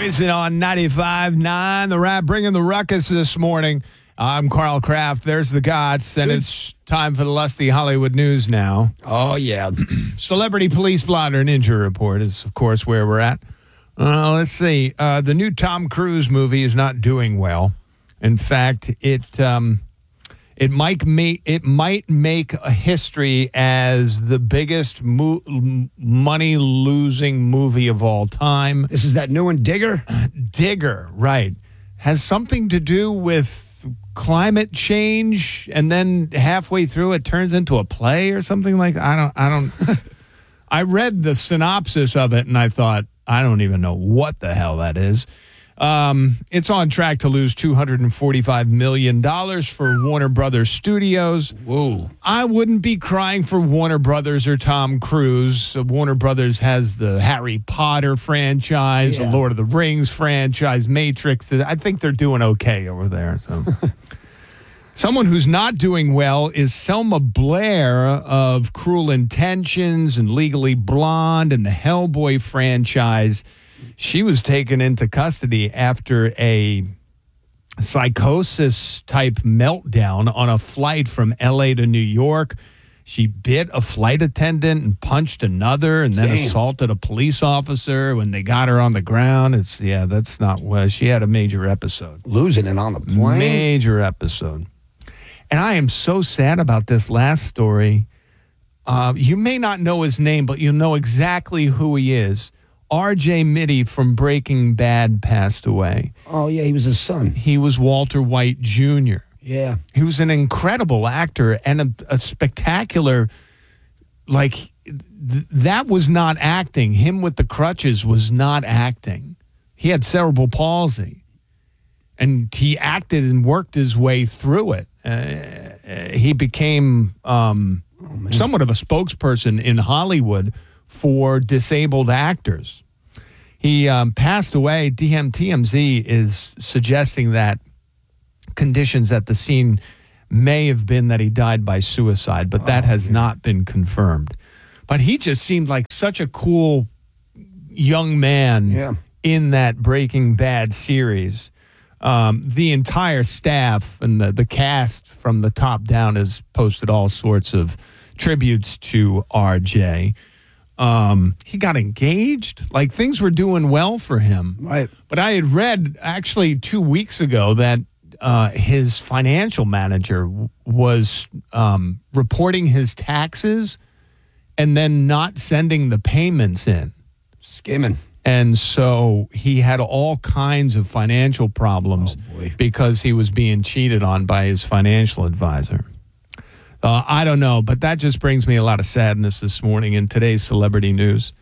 Poison on 95.9, The Rap, bringing the ruckus this morning. I'm Carl Kraft. There's the Gots, and it's time for the Lusty Hollywood News now. Oh, yeah. Celebrity police blotter ninja report is, of course, where we're at. Let's see. The new Tom Cruise movie is not doing well. In fact, it might make a history as the biggest money-losing movie of all time. This is that new one, Digger? Digger, right. Has something to do with climate change, and then halfway through it turns into a play or something like that. I don't I read the synopsis of it and I thought, I don't even know what the hell that is. It's on track to lose $245 million for Warner Brothers Studios. Whoa. I wouldn't be crying for Warner Brothers or Tom Cruise. Warner Brothers has the Harry Potter franchise, the Lord of the Rings franchise, Matrix. I think they're doing okay over there. So. Someone who's not doing well is Selma Blair of Cruel Intentions and Legally Blonde and the Hellboy franchise. She was taken into custody after a psychosis-type meltdown on a flight from L.A. to New York. She bit a flight attendant and punched another and then assaulted a police officer when they got her on the ground. That's not well. She had a major episode. Losing it on the plane? Major episode. And I am so sad about this last story. You may not know his name, but you'll know exactly who he is. R.J. Mitty from Breaking Bad passed away. Oh, yeah, he was his son. He was Walter White Jr. Yeah. He was an incredible actor and a spectacular, that was not acting. Him with the crutches was not acting. He had cerebral palsy. And he acted and worked his way through it. He became somewhat of a spokesperson in Hollywood for disabled actors. He passed away. TMZ is suggesting that conditions at the scene may have been that he died by suicide, but that has not been confirmed. But he just seemed like such a cool young man in that Breaking Bad series. The entire staff and the cast from the top down has posted all sorts of tributes to RJ. He got engaged. Things were doing well for him. Right. But I had read actually 2 weeks ago that his financial manager was reporting his taxes and then not sending the payments in. Skimming. And so he had all kinds of financial problems because he was being cheated on by his financial advisor. I don't know, but that just brings me a lot of sadness this morning in today's celebrity news.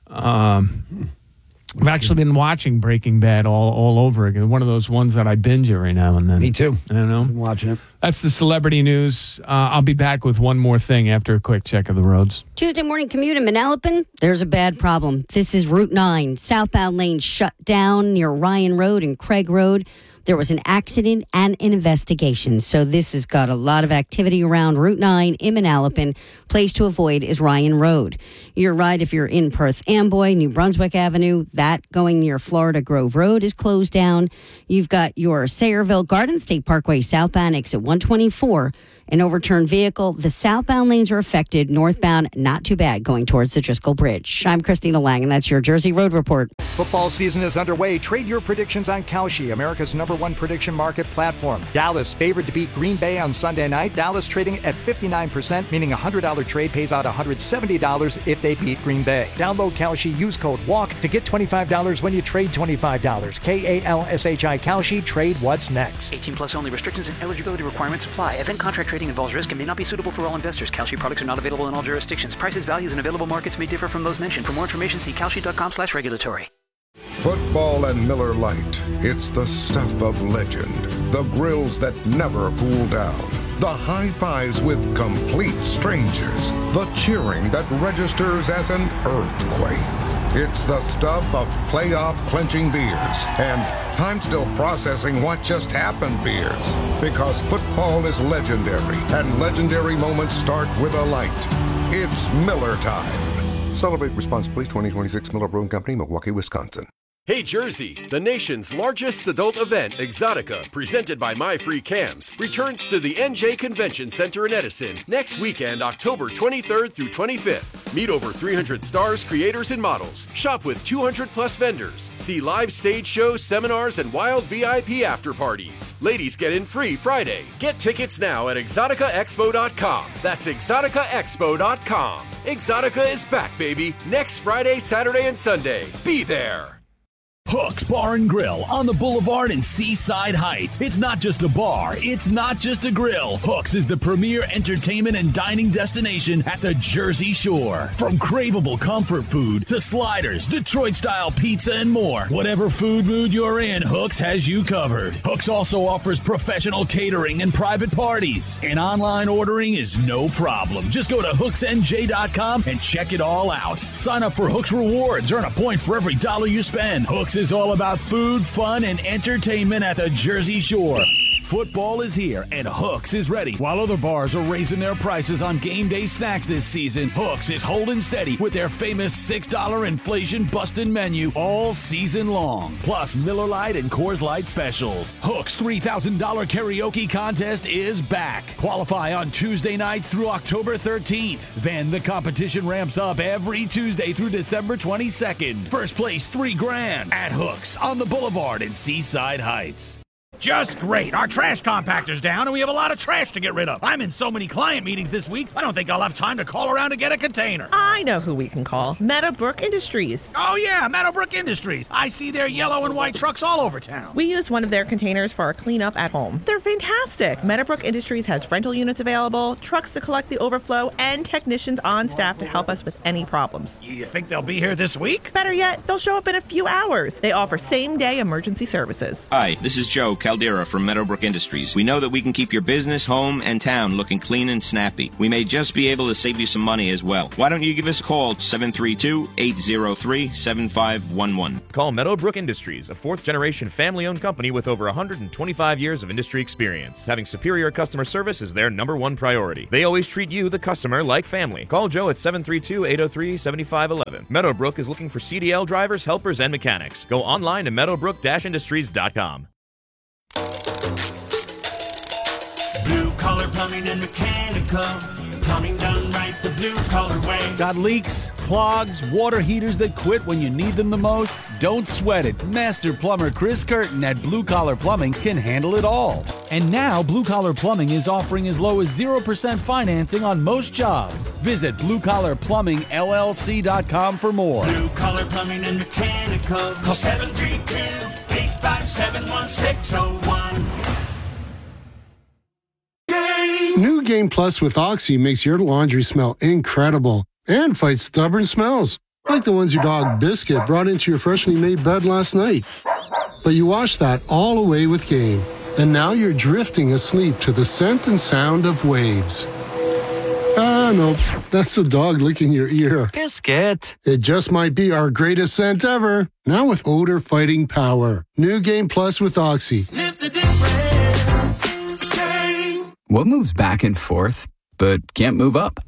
I've actually been watching Breaking Bad all over again. One of those ones that I binge every now and then. Me too. I know. Been watching it. That's the celebrity news. I'll be back with one more thing after a quick check of the roads. Tuesday morning commute in Manalapan, there's a bad problem. This is Route 9. Southbound lane shut down near Ryan Road and Craig Road. There was an accident and an investigation. So this has got a lot of activity around Route 9 in Manalapan. Place to avoid is Ryan Road. You're right if you're in Perth Amboy, New Brunswick Avenue. That going near Florida Grove Road is closed down. You've got your Sayreville Garden State Parkway southbound exit 124. An overturned vehicle. The southbound lanes are affected. Northbound, not too bad, going towards the Driscoll Bridge. I'm Christina Lang, and that's your Jersey Road Report. Football season is underway. Trade your predictions on Kalshi, America's #1 prediction market platform. Dallas favored to beat Green Bay on Sunday night. Dallas trading at 59%, meaning a $100 trade pays out $170 if they beat Green Bay. Download Kalshi, use code WALK to get $25 when you trade $25. KALSHI Kalshi, trade what's next. 18 plus only. Restrictions and eligibility requirements apply. Event contract trading involves risk and may not be suitable for all investors. Kalshi products are not available in all jurisdictions. Prices, values, and available markets may differ from those mentioned. For more information, see kalshi.com/regulatory. Football and Miller Lite. It's the stuff of legend. The grills that never cool down. The high fives with complete strangers. The cheering that registers as an earthquake. It's the stuff of playoff clinching beers and I'm still processing what just happened beers. Because football is legendary and legendary moments start with a light. It's Miller time. Celebrate responsibly. 2026 Miller Brewing Company, Milwaukee, Wisconsin. Hey Jersey, the nation's largest adult event, Exotica, presented by My Free Cams, returns to the NJ Convention Center in Edison next weekend, October 23rd through 25th. Meet over 300 stars, creators, and models. Shop with 200 plus vendors. See live stage shows, seminars, and wild VIP after parties. Ladies get in free Friday. Get tickets now at exoticaexpo.com. That's exoticaexpo.com. Exotica is back, baby. Next Friday, Saturday, and Sunday. Be there. Hook's Bar and Grill on the Boulevard in Seaside Heights. It's not just a bar, it's not just a grill. Hook's is the premier entertainment and dining destination at the Jersey Shore. From craveable comfort food to sliders, Detroit-style pizza, and more. Whatever food mood you're in, Hook's has you covered. Hook's also offers professional catering and private parties. And online ordering is no problem. Just go to hooksnj.com and check it all out. Sign up for Hook's Rewards, earn a point for every dollar you spend. Hook's is all about food, fun, and entertainment at the Jersey Shore. Football is here, and Hook's is ready. While other bars are raising their prices on game day snacks this season, Hook's is holding steady with their famous $6 inflation-busting menu all season long. Plus Miller Lite and Coors Light specials. Hook's $3,000 karaoke contest is back. Qualify on Tuesday nights through October 13th. Then the competition ramps up every Tuesday through December 22nd. First place $3,000 at Hook's on the Boulevard in Seaside Heights. Just great. Our trash compactor's down, and we have a lot of trash to get rid of. I'm in so many client meetings this week, I don't think I'll have time to call around to get a container. I know who we can call. Meadowbrook Industries. Oh, yeah, Meadowbrook Industries. I see their yellow and white trucks all over town. We use one of their containers for our cleanup at home. They're fantastic. Meadowbrook Industries has rental units available, trucks to collect the overflow, and technicians on staff to help us with any problems. You think they'll be here this week? Better yet, they'll show up in a few hours. They offer same-day emergency services. Hi, this is Joe Caldera from Meadowbrook Industries. We know that we can keep your business, home, and town looking clean and snappy. We may just be able to save you some money as well. Why don't you give us a call, 732-803-7511. Call Meadowbrook Industries, a fourth-generation family-owned company with over 125 years of industry experience. Having superior customer service is their number one priority. They always treat you, the customer, like family. Call Joe at 732-803-7511. Meadowbrook is looking for CDL drivers, helpers, and mechanics. Go online to meadowbrook-industries.com. Blue Collar Plumbing and Mechanical. Plumbing done right the blue collar way. Got leaks, clogs, water heaters that quit when you need them the most? Don't sweat it. Master plumber Chris Curtin at Blue Collar Plumbing can handle it all. And now Blue Collar Plumbing is offering as low as 0% financing on most jobs. Visit BlueCollarPlumbingLLC.com for more. Blue Collar Plumbing and Mechanical. Call 732-857-1601. New Game Plus with Oxy makes your laundry smell incredible and fights stubborn smells, like the ones your dog Biscuit brought into your freshly made bed last night. But you washed that all away with Game, and now you're drifting asleep to the scent and sound of waves. Ah, no, that's the dog licking your ear. Biscuit. It just might be our greatest scent ever, now with odor-fighting power. New Game Plus with Oxy. Sniff the difference. Game. What moves back and forth, but can't move up?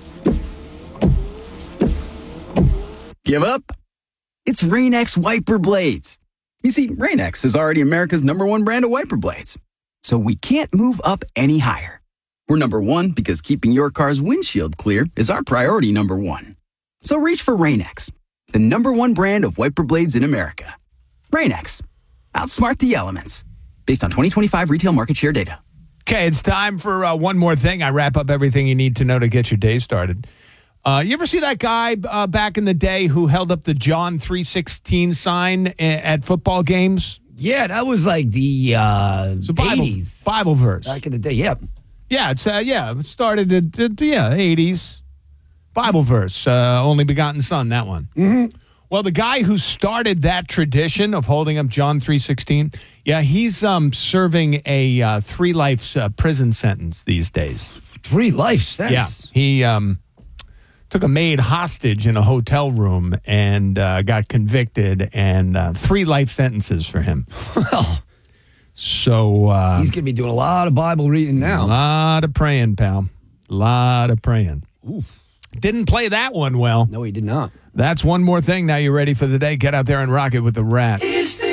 Give up? It's Rain-X wiper blades. You see, Rain-X is already America's #1 brand of wiper blades. So we can't move up any higher. We're #1 because keeping your car's windshield clear is our priority #1. So reach for Rain-X, the #1 brand of wiper blades in America. Rain-X. Outsmart the elements. Based on 2025 retail market share data. Okay, it's time for one more thing. I wrap up everything you need to know to get your day started. You ever see that guy back in the day who held up the John 3:16 sign at football games? Yeah, that was like the 80s. Bible verse. Back in the day, yeah. Yeah, it started at 80s. Bible verse, only begotten son, that one. Mm-hmm. Well, the guy who started that tradition of holding up John 3:16, yeah, he's serving a 3 life prison sentence these days. 3 life sentence? Yeah, he took a maid hostage in a hotel room and got convicted, and 3 life sentences for him. Well, so he's going to be doing a lot of Bible reading now. A lot of praying, pal. A lot of praying. Oof. Didn't play that one well. No, he did not. That's One More Thing. Now you're ready for the day. Get out there and rock it with the Rat. Is this